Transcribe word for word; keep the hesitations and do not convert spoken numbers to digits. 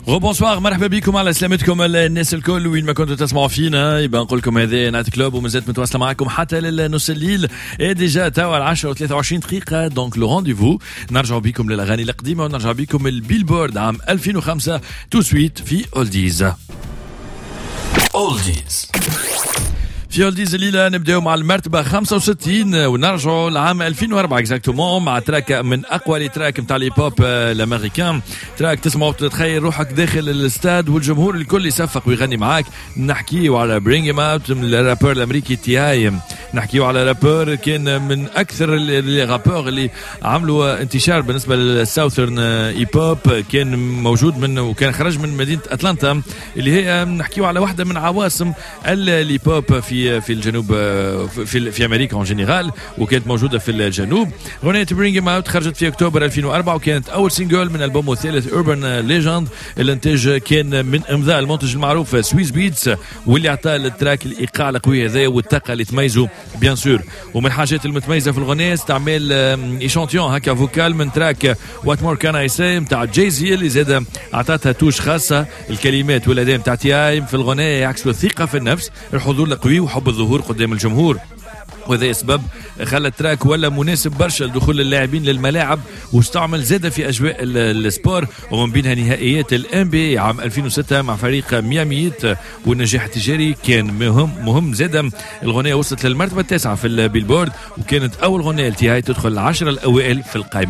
وبونسوار، مرحبا بكم على سلامتكم الناس الكل وين ما كنتوا تسمعوا فينا. يبقى نقول لكم هذا نايت كلوب ومازالت متواصله معكم حتى للنص الليل. اي ديجا توا العشرة وثلاثة وعشرين دقيقه، دونك لو رونديفو. نرجعوا بكم للاغاني القديمه ونرجع بكم البيلبورد عام ألفين وخمسة تو سويت في اولديز. اولديز في اولديز الليله نبداو مع المرتبه خمسة وستين ونرجعوا لعام ألفين وأربعة اكزاكتومون مع تراك من اقوى لي تراك نتاع لي بوب الامريكان. تراك تسمعوا تتخيل روحك داخل الاستاد والجمهور الكل يصفق ويغني معاك. نحكيو على برينج ام اوت من الرابور الامريكي تي اي. نحكيو على رابور كان من اكثر لي رابور اللي عملوا انتشار بالنسبه للساوثرن اي بوب. كان موجود من وكان خرج من مدينه اتلانتا اللي هي نحكيو على واحده من عواصم اللي بوب في في الجنوب في في امريكا اون جينيرال، وكانت موجوده في الجنوب. اغنيه برينج ام اوت خرجت في اكتوبر ألفين وأربعة وكانت اول سينجل من البوم الثالث اوربان ليجند. الانتاج كان من امضاء المنتج المعروف سويس بيتس، واللي اعطى التراك الايقاع القوي هذا والطاقه اللي تميزه بيان سور. ومن الحاجات المتميزه في الاغنيه استعمال ايشانتيون هكا فوكال من تراك وات مور كان اي سي نتاع جايزي، اللي زاد اعطتها توش خاصه. الكلمات والاداء نتاع تي اي في الاغنيه يعكسوا الثقه في النفس، الحضور القوي وحب الظهور قدام الجمهور، وهذا سبب خلى التراك ولا مناسب برشا لدخول اللاعبين للملاعب، واستعمل زاده في اجواء السبور، ومن بينها نهائيات الام بي عام ألفين وستة مع فريق ميامي هيت. والنجاح التجاري كان مهم مهم زاده. الغنيه وصلت للمرتبه التاسعه في البيلبورد، وكانت اول غنيه لتي هاي تدخل العشره الاوائل في القائمه.